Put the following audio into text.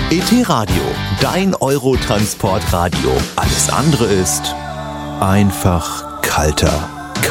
ET Radio, dein Eurotransportradio. Alles andere ist einfach kalter.